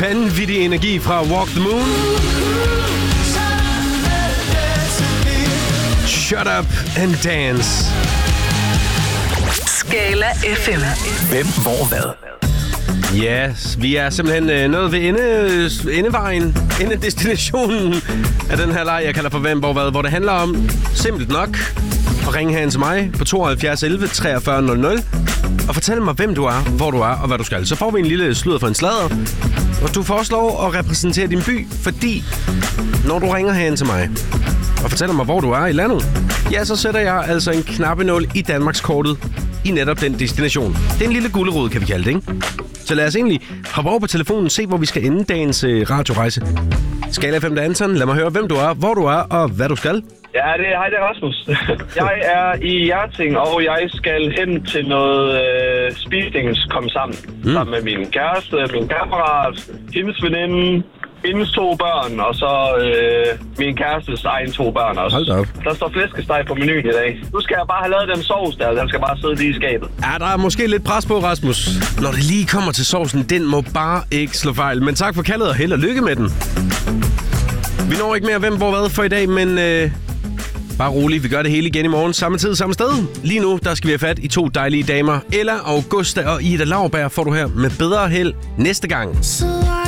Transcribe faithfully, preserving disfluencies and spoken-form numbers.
vanvittig energi fra Walk the Moon. Shut up and dance. Skala F M. Hvem, hvor, hvad? Ja, yes, vi er simpelthen øh, nået ved ende, endevejen, endedestinationen af den her leg, jeg kalder for Hvem, hvor, hvad, hvor det handler om, simpelt nok, at ringe hen til mig på tooghalvfjerds elleve treogfyrre nul nul og fortælle mig, hvem du er, hvor du er og hvad du skal. Så får vi en lille sludder for en sladder, og du får lov at repræsentere din by, fordi når du ringer hen til mig og fortæller mig, hvor du er i landet, ja, så sætter jeg altså en knappenål i Danmarkskortet i netop den destination. Det er en lille gulerod, kan vi kalde det, ikke? Så lad os egentlig hoppe over på telefonen og se, hvor vi skal ende dagens øh, radiorejse. Skala F M, Anton. Lad mig høre, hvem du er, hvor du er og hvad du skal. Ja, det er, hej, det er Rasmus. Jeg er i Hjerting, og jeg skal hen til noget øh, spisnings komme sammen. Mm. Sammen med min kæreste, min kammerat, hendes veninde, hendes to børn, og så øh, min kærestes egen to børn også. Hold da op. Der står flæskesteg på menuen i dag. Nu skal jeg bare have lavet den sovs der, den skal bare sidde lige i skabet. Ja, der er måske lidt pres på, Rasmus. Når det lige kommer til sovsen, den må bare ikke slå fejl. Men tak for kaldet, og held og lykke med den. Vi når ikke mere hvem, hvor, hvad for i dag, men øh, bare rolig, vi gør det hele igen i morgen. Samme tid, samme sted. Lige nu, der skal vi have fat i to dejlige damer. Ella, Augusta og Ida Lauberg får du her med bedre held næste gang.